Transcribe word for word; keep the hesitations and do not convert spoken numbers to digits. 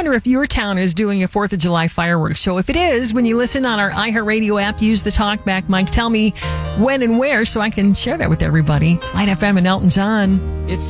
wonder if your town is doing a fourth of July fireworks show. If it is, when you listen on our iHeartRadio app, use the talkback mic. Tell me when and where so I can share that with everybody. It's Light F M and Elton John. It's